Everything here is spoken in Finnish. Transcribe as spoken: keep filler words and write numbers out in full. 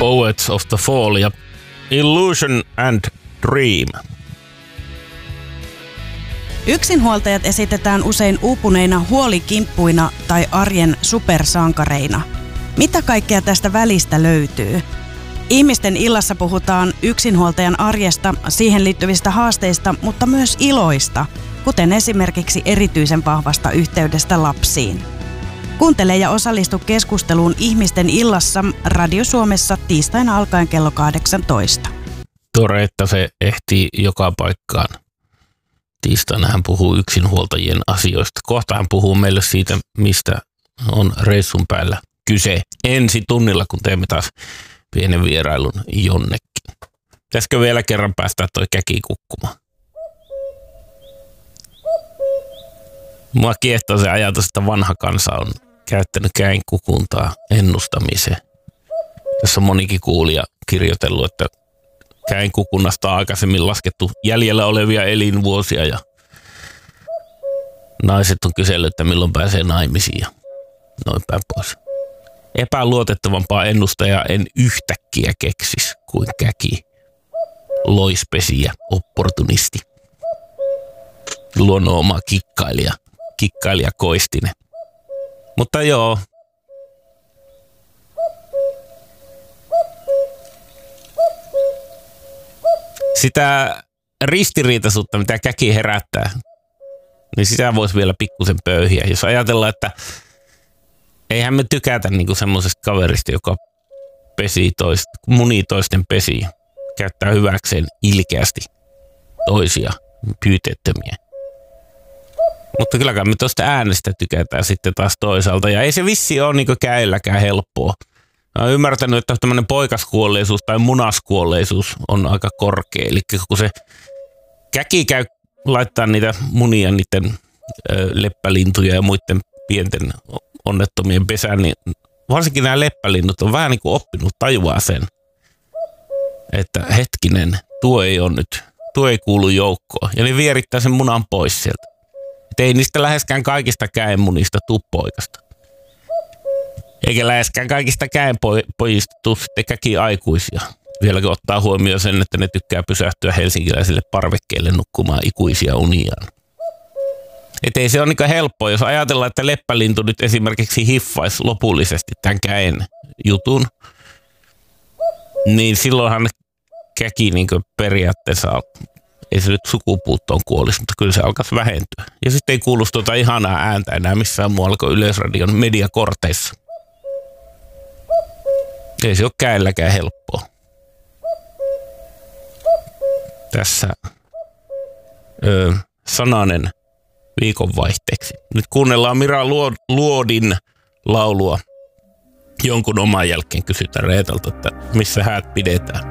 Poets of the Fall ja Illusion and Dream. Yksinhuoltajat esitetään usein uupuneina huolikimppuina tai arjen supersankareina. Mitä kaikkea tästä välistä löytyy? Ihmisten illassa puhutaan yksinhuoltajan arjesta, siihen liittyvistä haasteista, mutta myös iloista, kuten esimerkiksi erityisen vahvasta yhteydestä lapsiin. Kuuntele ja osallistu keskusteluun Ihmisten illassa Radio Suomessa tiistaina alkaen kello kahdeksantoista. Tore, että se ehtii joka paikkaan. Tiistaina hän puhuu yksinhuoltajien asioista. Kohta hän puhuu meille siitä, mistä on reissun päällä kyse ensi tunnilla, kun teemme taas pienen vierailun jonnekin. Pitäisikö vielä kerran päästää toi käki kukkumaan? Mua kiehtoo se ajatus, että vanha kansa on käyttänyt käin kukuntaa ennustamiseen. Tässä on monikin kuulija kirjoitellut, että käin kukunnasta on aikaisemmin laskettu jäljellä olevia elinvuosia ja naiset on kysellyt, että milloin pääsee naimisiin ja noin päin pois. Epäluotettavampaa ennustajaa en yhtäkkiä keksis kuin käki, loispesiä, opportunisti, luonnon oma kikkailija, kikkailija Koistinen. Mutta joo, sitä ristiriitaisuutta, mitä käki herättää, niin sitä voisi vielä pikkusen pöyhiä. Jos ajatellaan, että eihän me tykätä niinku semmoisesta kaverista, joka pesii toista, munii toisten pesiä, käyttää hyväkseen ilkeästi toisia pyyteettömiä. Mutta kylläkään me tuosta äänestä tykätään sitten taas toisaalta. Ja ei se vissi ole niinku käylläkään helppoa. Mä oon ymmärtänyt, että tämmöinen poikaskuolleisuus tai munaskuolleisuus on aika korkea. Eli kun se käki käy laittaa niitä munia niiden ö, leppälintuja ja muiden pienten onnettomien pesään, niin varsinkin nämä leppälinnut on vähän niin kuin oppinut tajuaa sen, että hetkinen, tuo ei ole nyt, tuo ei kuulu joukkoon. Ja ne vierittää sen munan pois sieltä. Et ei niistä läheskään kaikista käenmunista tuu poikasta. Eikä läheskään kaikista käenpojista tuu sitten käki-aikuisia. Vieläkin ottaa huomioon sen, että ne tykkää pysähtyä helsinkiläisille parvekkeille nukkumaan ikuisia uniaan. Et ei se ole niin helppoa, jos ajatellaan, että leppälintu nyt esimerkiksi hiffaisi lopullisesti tämän käen jutun, niin silloinhan käki niin periaatteessa, ei se nyt sukupuuttoon kuolisi, mutta kyllä se alkaisi vähentyä. Ja sitten ei kuulu tuota ihanaa ääntä enää missään muualla kuin Yleisradion mediakorteissa. Ei se ole käelläkään helppoa. Tässä öö, sananen viikonvaihteeksi. Nyt kuunnellaan Mira Luodin laulua. Jonkun oman jälkeen kysytään Reetalta, että missä häät pidetään.